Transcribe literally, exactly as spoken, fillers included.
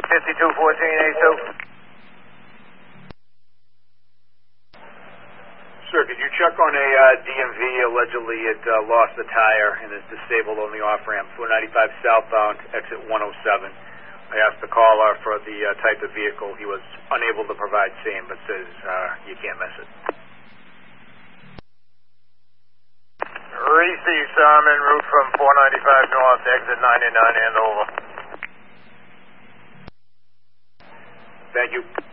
fifty-two fourteen eighty-two. Sir, could you check on a uh, D M V? Allegedly it uh, lost the tire and is disabled on the off-ramp, four ninety-five southbound, exit one oh seven. I asked the caller for the uh, type of vehicle. He was unable to provide same, but says uh, you can't miss it. Received, sir. I'm en route from four ninety-five north, exit ninety-nine and over. Thank you.